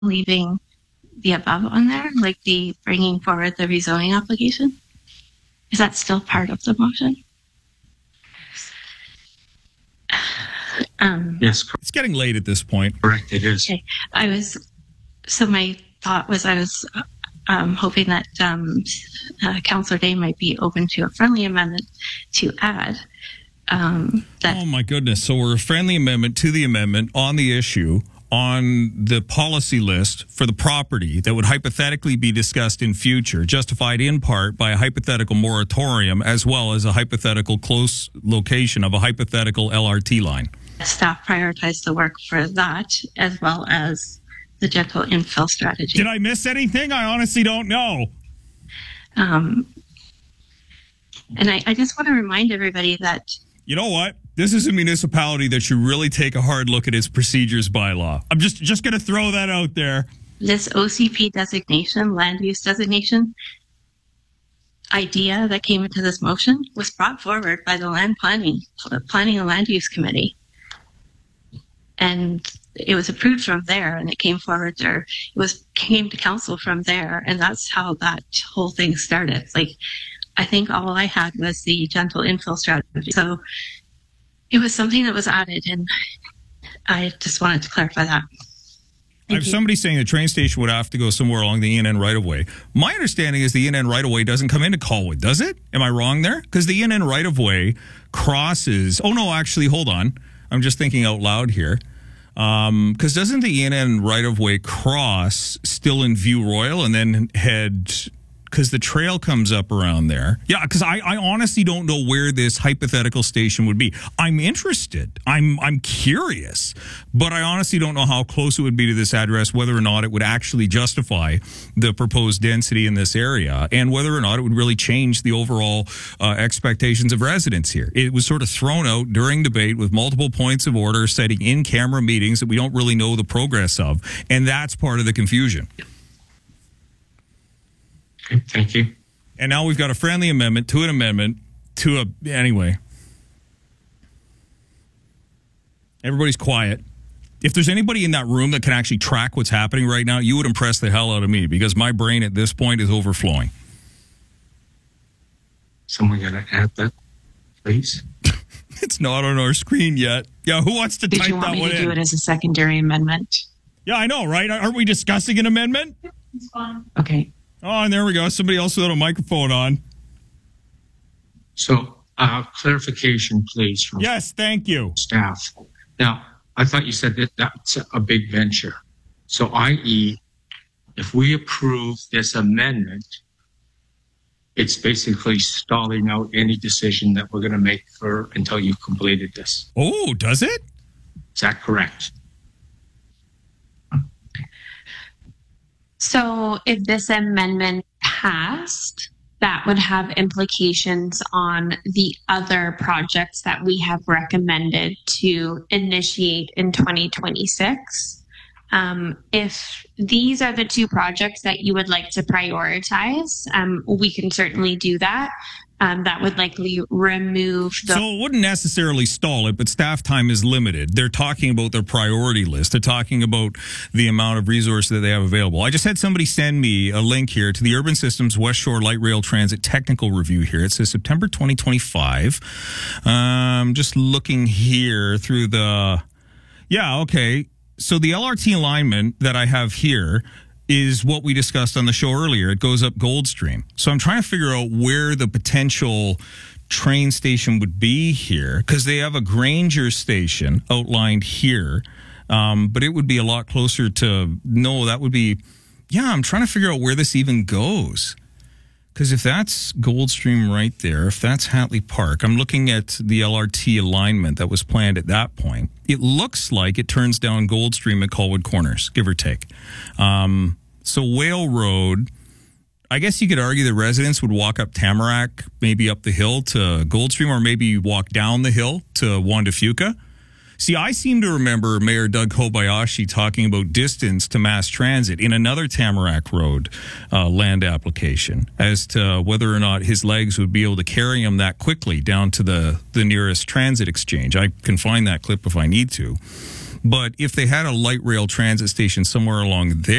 leaving the above on there, like the bringing forward the rezoning application? Is that still part of the motion? Yes, It's getting late at this point. correct. It is. Okay. My thought was I was hoping that Councillor Day might be open to a friendly amendment to add that. Oh my goodness. So we're a friendly amendment to the amendment on the issue on the policy list for the property that would hypothetically be discussed in future, justified in part by a hypothetical moratorium as well as a hypothetical close location of a hypothetical LRT line. Staff prioritize the work for that as well as the gentle infill strategy. Did I miss anything? I honestly don't know. And I just want to remind everybody that You know what? This is a municipality that should really take a hard look at its procedures bylaw. I'm just going to throw that out there. this OCP designation, land use designation idea that came into this motion was brought forward by the planning and land use committee. And it was approved from there, and it came forward there. Came to council from there, and that's how that whole thing started. Like, I think all I had was the gentle infill strategy. So it was something that was added, and I just wanted to clarify that. I have somebody saying the train station would have to go somewhere along the ENN right-of-way. My understanding is the ENN right-of-way doesn't come into Colwood, does it? Am I wrong there? Because the ENN right-of-way crosses... Oh, no, actually, hold on. I'm just thinking out loud here. Because doesn't the ENN right-of-way cross still in View Royal and then head... Because the trail comes up around there. Yeah, because I honestly don't know where this hypothetical station would be. I'm interested. I'm curious. But I honestly don't know how close it would be to this address, whether or not it would actually justify the proposed density in this area, and whether or not it would really change the overall expectations of residents here. It was sort of thrown out during debate with multiple points of order, setting in-camera meetings that we don't really know the progress of. And that's part of the confusion. Thank you. And now we've got a friendly amendment to an amendment to a... Anyway. Everybody's quiet. If there's anybody in that room that can actually track what's happening right now, you would impress the hell out of me, because my brain at this point is overflowing. Someone got to add that, please. It's not on our screen yet. Yeah, who wants to type that one in? Did you want me to do it as a secondary amendment? Yeah, I know, right? Aren't we discussing an amendment? It's fine. Okay. Oh, and there we go. Somebody else without a microphone on. So, clarification, please, from Yes, thank you. staff. Now, I thought you said that that's a big venture. So, i.e., if we approve this amendment, it's basically stalling out any decision that we're going to make until you've completed this. Oh, does it? Is that correct? So if this amendment passed, that would have implications on the other projects that we have recommended to initiate in 2026. If these are the two projects that you would like to prioritize, we can certainly do that. That would likely remove the... So it wouldn't necessarily stall it, but staff time is limited. They're talking about their priority list. They're talking about the amount of resources that they have available. I just had somebody send me a link here to the Urban Systems West Shore Light Rail Transit Technical Review here. It says September 2025. Just looking here through the... Yeah, okay. So the LRT alignment that I have here is what we discussed on the show earlier. It goes up Goldstream. So I'm trying to figure out where the potential train station would be here, because they have a Granger station outlined here, but it would be a lot closer to... No, that would be... Yeah, I'm trying to figure out where this even goes. Because if that's Goldstream right there, if that's Hatley Park, I'm looking at the LRT alignment that was planned at that point. It looks like it turns down Goldstream at Colwood Corners, give or take. So Whale Road, I guess you could argue the residents would walk up Tamarack, maybe up the hill to Goldstream, or maybe walk down the hill to Juan de Fuca. See, I seem to remember Mayor Doug Kobayashi talking about distance to mass transit in another Tamarack Road land application as to whether or not his legs would be able to carry him that quickly down to the nearest transit exchange. I can find that clip if I need to. But if they had a light rail transit station somewhere along there,